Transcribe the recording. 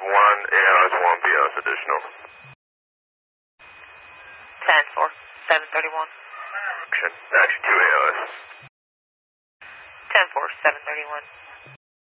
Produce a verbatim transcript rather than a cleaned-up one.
one A Os, one B Os additional. ten four, seven thirty-one. Action, action two A Os. ten four, seven thirty-one.